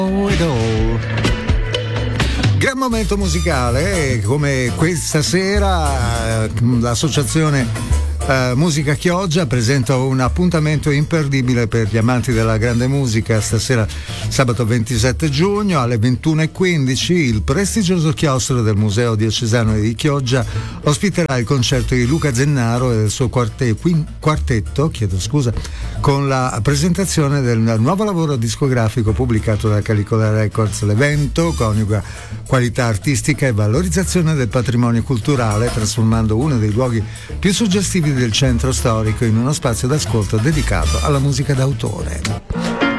Gran momento musicale, come questa sera l'associazione Musica Chioggia presenta un appuntamento imperdibile per gli amanti della grande musica. Stasera, sabato 27 giugno alle 21:15, il prestigioso chiostro del Museo Diocesano di Chioggia ospiterà il concerto di Luca Zennaro e del suo quartetto, con la presentazione del nuovo lavoro discografico pubblicato da Calicola Records. L'evento coniuga qualità artistica e valorizzazione del patrimonio culturale, trasformando uno dei luoghi più suggestivi del centro storico in uno spazio d'ascolto dedicato alla musica d'autore.